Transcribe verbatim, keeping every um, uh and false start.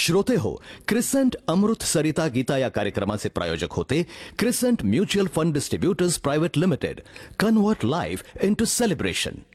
श्रोते हो, क्रिसेंट अमृत सरिता गीता या कार्यक्रमाचे प्रायोजक होते crescent mutual fund distributors private limited. Convert life into celebration.